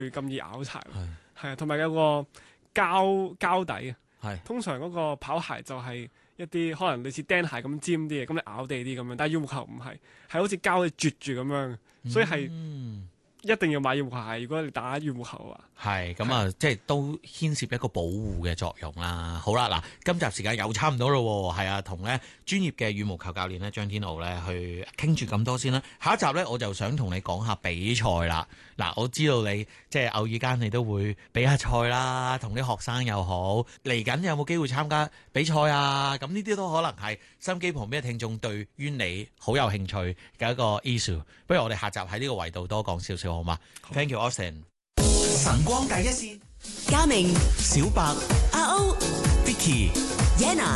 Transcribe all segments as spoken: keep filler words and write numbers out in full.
咁易拗柴。係啊，同埋有個膠膠底啊。 係通常嗰個跑鞋就係一啲可能類似釘鞋咁尖啲嘅，咁你咬地啲咁樣。但係羽毛球唔係，係好似膠你啜住咁樣，所以係一定要買羽毛球鞋。如果你打羽毛球嘅話。 係咁啊，即係都牽涉一個保護嘅作用啦。好啦，嗱，今集時間又差唔多咯，係啊，同咧專業嘅羽毛球教練咧張天傲咧去傾住咁多先啦。下一集咧我就想同你講下比賽啦。嗱，我知道你即係偶爾間你都會比下賽啦，同啲學生又好。嚟緊有冇機會參加比賽啊？咁呢啲都可能係收音機旁邊嘅聽眾對於你好有興趣嘅一個 issue。不如我哋下集喺呢個維度多講少少好嗎？好 Thank you, Austin。 晨光第一線， 嘉明、 小白、 阿歐、 Vicky、 Yana，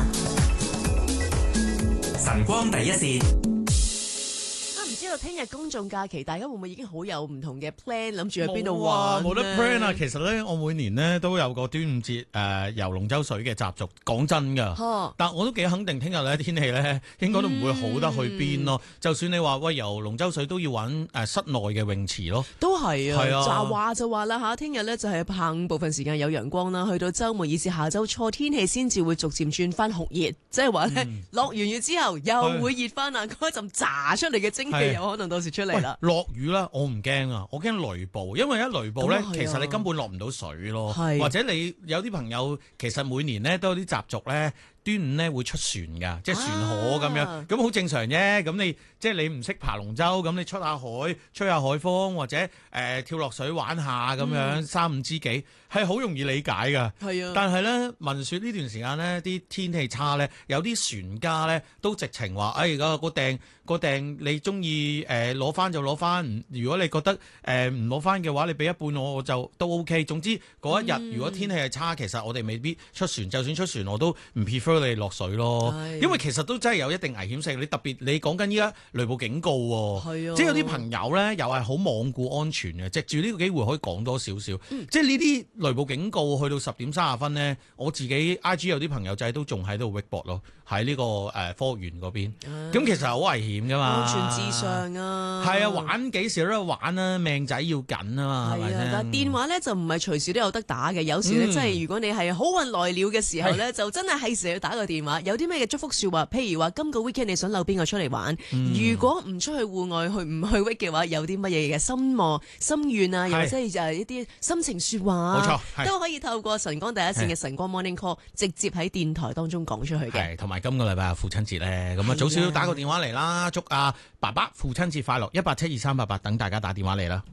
晨光第一線。 唔知道聽日公眾假期，大家會唔會已經好有唔同嘅 plan，諗住去邊度冇啊玩呢？ 冇得 plan 啊！其實咧，我每年咧都有個端午節誒、呃、遊龍舟水嘅習俗。講真㗎， 呵但我都幾肯定聽日咧天氣咧應該都唔會好得去邊咯。 嗯、 就算你話喂遊龍舟水都要揾誒、呃、室內嘅泳池咯。 都係啊， 係啊就話就話啦嚇，聽日咧就係下午部分時間有陽光啦，去到週末以至下週初天氣先至會逐漸轉翻酷熱，即係話咧落完雨之後又會熱翻啊！嗰陣炸出嚟嘅蒸汽有可能到時出嚟啦。 落雨啦，我唔驚啊，我驚雷暴，因為一雷暴咧， 咁啊係啊其實你根本落唔到水咯， 係或者你有啲朋友其實每年咧都有啲習俗咧。端午咧會出船㗎，即係船河咁樣，咁好、啊、正常啫。咁你即係你唔識爬龍舟，咁你出下海，吹下海風，或者誒、呃、跳落水玩下咁樣，嗯、三五知己係好容易理解㗎。係啊，但係咧聞說呢段時間咧啲天氣差咧，有啲船家咧都直情話，哎，個個訂個訂你中意誒攞翻就攞翻，如果你覺得誒唔攞翻嘅話，你俾一半我我就都 OK。總之嗰一日、嗯、如果天氣係差，其實我哋未必出船，就算出船我都唔 prefer。你落水咯，因為其實都真係有一定危險性。你特別你講緊依家雷暴警告喎，即係有啲朋友咧又係好罔顧安全嘅，藉住呢個機會可以講多少少。嗯、即係呢啲雷暴警告去到十點三十分咧，我自己 I G 有啲朋友仔都仲喺度 wakeboard 咯，喺呢個誒科園嗰邊。咁、啊、其實好危險噶嘛， 安全至上啊。 係啊，玩幾時都得玩啊，命仔要緊啊嘛，係咪先？ 但係電話咧就唔係隨時都有得打嘅，有時咧、嗯、真係如果你係好運來了嘅時候咧，就真係係時要打個電話。有啲咩嘅祝福説話？譬如話今個 weekend 你想扭邊個出嚟玩？嗯、如果唔出去戶外去唔去 week 嘅話，有啲乜嘢嘅心望、心願啊，又或者係就係一啲心情説話啊，冇錯，都可以透過晨光第一線嘅晨光 morning call 直接喺電台當中講出去嘅。 係，同埋今個禮拜係父親節咧，咁啊早少少打個電話嚟啦，祝阿爸爸父親節快樂！一八七二三八八等大家打電話嚟啦。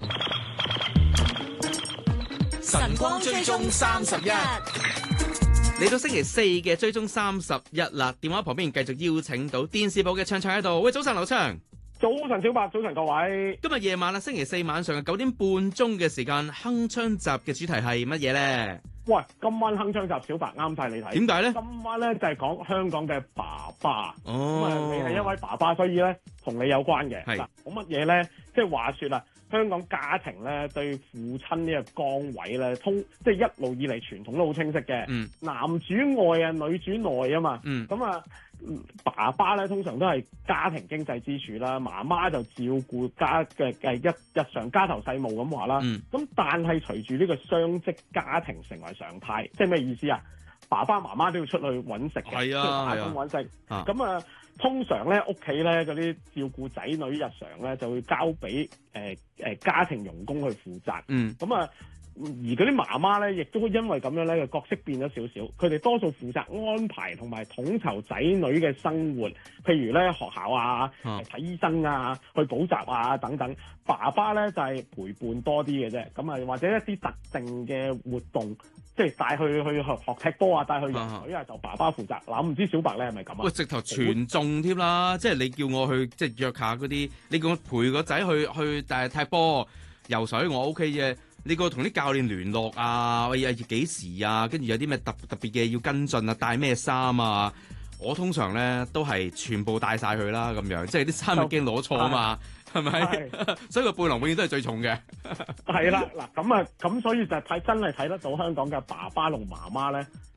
晨光追蹤三十一。 嚟到星期四嘅追蹤三十一啦，電話旁邊繼續邀請到電視部嘅暢暢喺度。喂，早晨劉暢。 早晨小白，早晨各位。 今日夜晚啦，星期四晚上嘅九點半鐘嘅時間，鏗鏘集嘅主題係乜嘢咧？ 喂，今晚鏗鏘集小白啱晒你睇。點解咧？ 今晚咧就係講香港嘅爸爸。 哦。 咁啊，你係一位爸爸，所以咧同你有關嘅。係。嗱，講乜嘢咧？即係話說啦。香港家庭咧對父親呢個崗位咧，通即係一路以嚟傳統都好清晰嘅。嗯，男主外啊，女主內啊嘛。嗯，咁啊，爸爸咧通常都係家庭經濟支柱啦，媽媽就照顧家嘅嘅一日常家頭細務咁話啦。嗯，咁但係隨住呢個雙職家庭成為常態，即係咩意思啊？爸爸媽媽都要出去揾食嘅， 係啊， 打工揾食。咁啊。通常咧屋企咧嗰啲照顧仔女日常咧就會交俾誒誒家庭傭工去負責。嗯，咁啊而嗰啲媽媽咧亦都因為咁樣咧個角色變咗少少，佢哋多數負責安排同埋統籌仔女嘅生活，譬如咧學校啊、睇、啊、醫生啊、去補習啊等等。爸爸咧就係、是、陪伴多啲嘅啫，咁啊或者一啲特定嘅活動。即係帶去去學學踢波啊，帶去游水啊，就爸爸負責。嗱，唔知小白咧係咪咁啊？ 喂，直頭全中添啦！即係你叫我去即係約下嗰啲，你叫我陪個仔去去誒踢波、游水，我 O K 嘅。你叫我同啲教練聯絡啊，喂，幾時啊？跟住有啲咩特特別嘅要跟進啊？帶咩衫啊？我通常咧都係全部帶晒佢啦，咁樣即係啲衫已經攞錯啊嘛。係咪？所以個背囊永遠都係最重嘅。 係啦，嗱咁啊，咁所以就睇真係睇得到香港嘅爸爸同媽媽咧，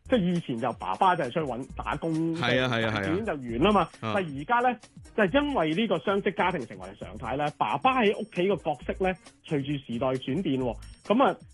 即係以前就爸爸就係出去揾打工， 係啊係啊係啊， 事件就完啦嘛。 啊但係而家咧就係、因為呢個雙職家庭成為常態咧，爸爸喺屋企個角色咧隨住時代轉變喎，咁啊